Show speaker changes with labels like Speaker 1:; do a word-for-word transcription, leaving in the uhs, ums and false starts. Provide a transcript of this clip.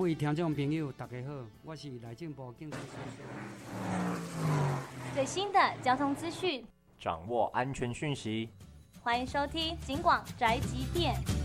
Speaker 1: 位听众朋友，大家好，我是内政部警察叔叔。
Speaker 2: 最新的交通资讯，
Speaker 3: 掌握安全讯息，
Speaker 2: 欢迎收听警广宅急便。